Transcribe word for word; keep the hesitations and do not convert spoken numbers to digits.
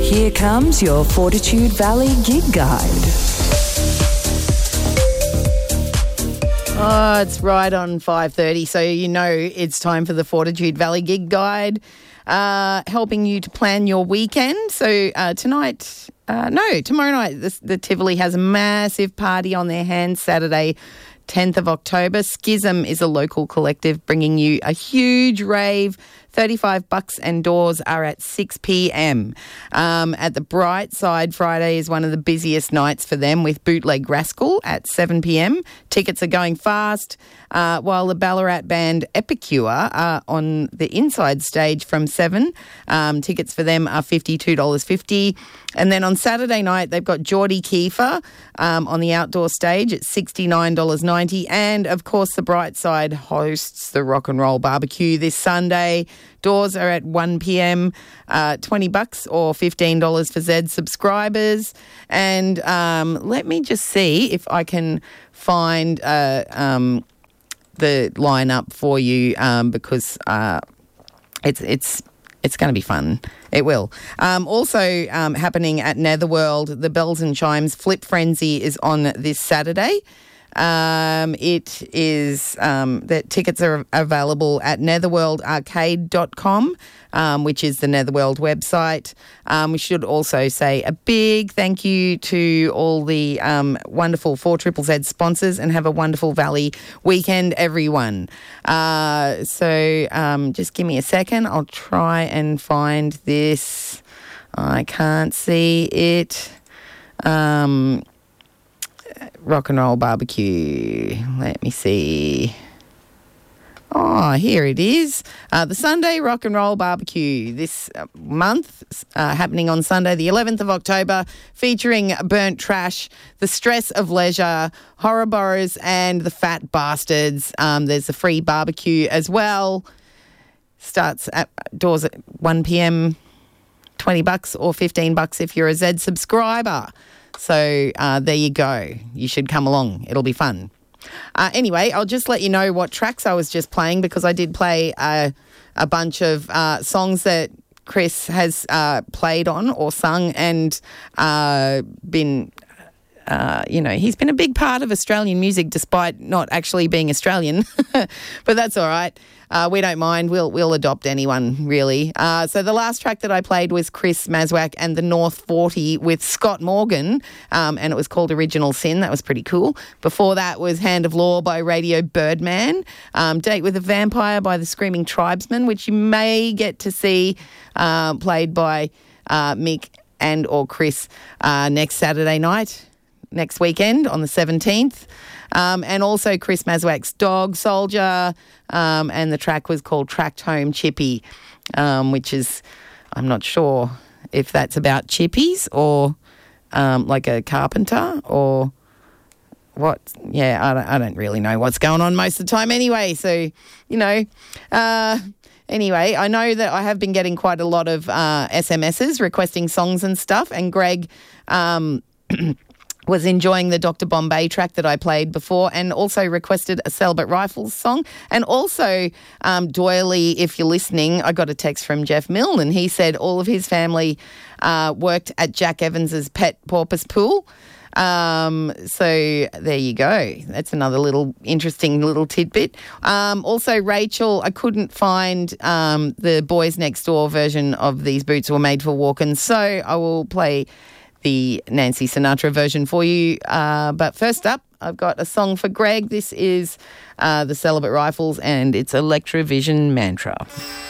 Here comes your Fortitude Valley Gig Guide. Oh, it's right on five thirty, so you know it's time for the Fortitude Valley Gig Guide, uh, helping you to plan your weekend. So uh, tonight, uh, no, tomorrow night, the, the Tivoli has a massive party on their hands, Saturday, tenth of October. Schism is a local collective bringing you a huge rave. thirty-five bucks and doors are at six p.m. Um, at the Bright Side, Friday is one of the busiest nights for them with Bootleg Rascal at seven p.m. Tickets are going fast, uh, while the Ballarat band Epicure are on the inside stage from seven. Um, tickets for them are fifty-two dollars fifty. And then on Saturday night, they've got Geordie Kiefer um, on the outdoor stage at sixty-nine dollars ninety. And, of course, the Bright Side hosts the Rock and Roll Barbecue this Sunday. Doors are at one p.m, uh, twenty bucks or fifteen dollars for Z subscribers. And um, let me just see if I can find uh, um, the lineup for you um, because uh, it's it's it's going to be fun. It will. Um, also um, happening at Netherworld, the Bells and Chimes Flip Frenzy is on this Saturday. Um, it is, um, the tickets are available at netherworld arcade dot com, um, which is the Netherworld website. Um, we should also say a big thank you to all the um, wonderful four Z Z Z sponsors, and have a wonderful Valley weekend, everyone. Uh, so um, just give me a second. I'll try and find this. I can't see it. Um... Rock and Roll Barbecue. Let me see. Oh, here it is. Uh, the Sunday Rock and Roll Barbecue this month, uh, happening on Sunday, the eleventh of October, featuring Burnt Trash, The Stress of Leisure, Horrorboros, and The Fat Bastards. Um, there's a free barbecue as well. Starts at doors at one p.m, twenty bucks or fifteen bucks if you're a Z subscriber. So uh, there you go. You should come along. It'll be fun. Uh, anyway, I'll just let you know what tracks I was just playing, because I did play uh, a bunch of uh, songs that Chris has uh, played on or sung and uh, been... Uh, you know, he's been a big part of Australian music despite not actually being Australian, but that's all right. Uh, we don't mind. We'll we'll adopt anyone, really. Uh, so the last track that I played was Chris Maswak and the North forty with Scott Morgan, um, and it was called Original Sin. That was pretty cool. Before that was Hand of Law by Radio Birdman, um, Date with a Vampire by the Screaming Tribesmen, which you may get to see uh, played by uh, Mick and or Chris uh, next Saturday night. Next weekend on the seventeenth. Um, and also Chris Maswak's Dog Soldier, um, and the track was called Tracked Home Chippy, um, which is, I'm not sure if that's about chippies or um, like a carpenter or what. Yeah, I don't, I don't really know what's going on most of the time anyway. So, you know, uh, anyway, I know that I have been getting quite a lot of uh, S M Ses requesting songs and stuff, and Greg... Um, was enjoying the Doctor Bombay track that I played before, and also requested a Celibate Rifles song. And also, um, Doyley, if you're listening, I got a text from Jeff Milne, and he said all of his family uh, worked at Jack Evans's Pet Porpoise Pool. Um, so there you go. That's another little interesting little tidbit. Um, also, Rachel, I couldn't find um, the Boys Next Door version of These Boots Were Made for Walking, so I will play the Nancy Sinatra version for you. Uh, but first up, I've got a song for Greg. This is uh, the Celibate Rifles, and it's Electrovision Mantra.